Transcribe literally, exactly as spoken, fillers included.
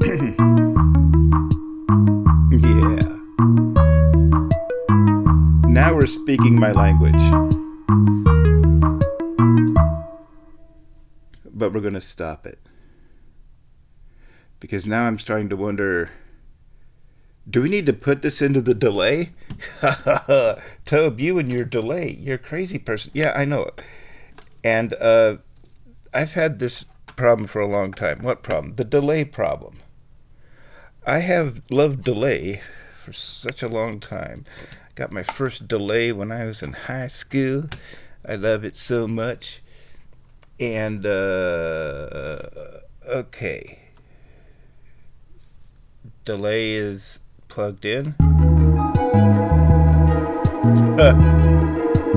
Yeah. Now we're speaking my language. But we're going to stop it. Because now I'm starting to wonder, do we need to put this into the delay? Tobe, you and your delay. You're a crazy person. Yeah, I know. And uh, I've had this problem for a long time. What problem? The delay problem. I have loved delay for such a long time. I got my first delay when I was in high school. I love it so much. And, uh, okay. Delay is plugged in.